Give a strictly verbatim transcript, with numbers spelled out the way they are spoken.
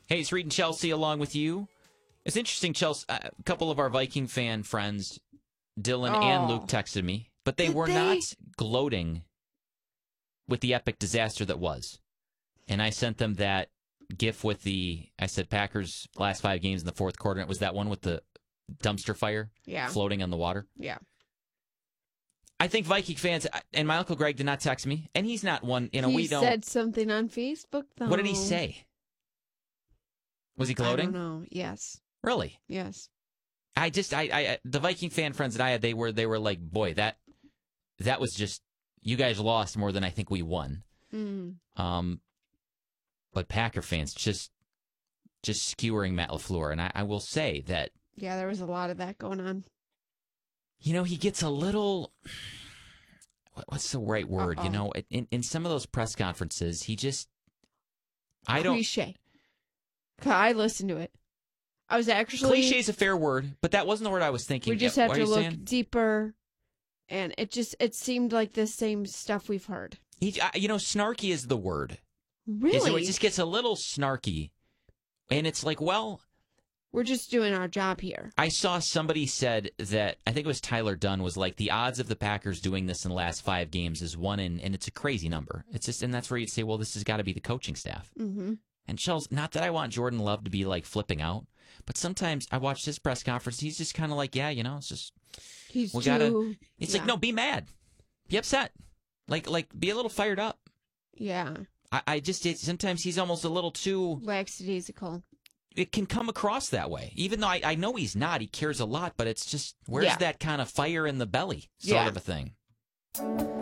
Hey, it's Reed and Chelsea along with you. It's interesting, Chelsea. A couple of our Viking fan friends, Dylan Oh. and Luke, texted me, but they Did were they? not gloating with the epic disaster that was. And I sent them that GIF with the, I said, Packers last five games in the fourth quarter. And it was that one with the dumpster fire Yeah. floating on the water. Yeah. I think Viking fans, and my Uncle Greg did not text me, and he's not one, you know, he we don't. said something on Facebook, though. What did he say? Was he gloating? I don't know. Yes. Really? Yes. I just, I, I, the Viking fan friends that I had, they were, they were like, boy, that, that was just, you guys lost more than I think we won. Mm. Um, but Packer fans just, just skewering Matt LaFleur, and I, I will say that, Yeah, there was a lot of that going on. you know, he gets a little, what, what's the right word? Uh-oh. You know, in in some of those press conferences, he just, I don't. Cliche. I listened to it. I was actually. Cliche is a fair word, but that wasn't the word I was thinking. We just Yeah, have what to are you look saying? deeper, and it just it seemed like the same stuff we've heard. He, I- you know, snarky is the word. Really, Is it, it just gets a little snarky, and it's like, well, we're just doing our job here. I saw somebody said that, I think it was Tyler Dunn, was like, the odds of the Packers doing this in the last five games is one in, and it's a crazy number. It's just, and that's where you'd say, well, this has got to be the coaching staff. Mm-hmm. And Chels, not that I want Jordan Love to be like flipping out, but sometimes I watched his press conference. He's just kind of like, yeah, you know, it's just, He's we too. gotta. It's yeah. like, no, be mad, be upset, like, like, be a little fired up. Yeah, I, I just, it, sometimes he's almost a little too. lackadaisical. It can come across that way, even though I, I know he's not. He cares a lot, but it's just, where's Yeah. that kind of fire in the belly sort Yeah. of a thing.